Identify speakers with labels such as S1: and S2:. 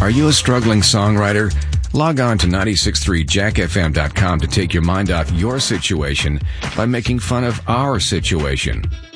S1: Are you a struggling songwriter? Log on to 963jackfm.com to take your mind off your situation by making fun of our situation.